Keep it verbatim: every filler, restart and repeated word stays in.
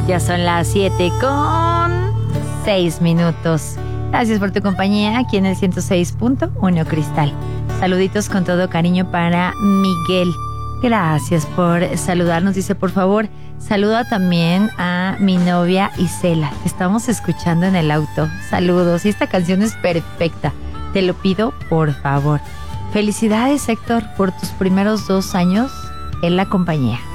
Ya son las siete con seis minutos. Gracias por tu compañía aquí en el ciento seis punto uno Cristal. Saluditos con todo cariño para Miguel. Gracias por saludarnos. Dice, por favor, saluda también a mi novia Isela. Te estamos escuchando en el auto. Saludos. Y esta canción es perfecta. Te lo pido, por favor. Felicidades, Héctor, por tus primeros dos años en la compañía.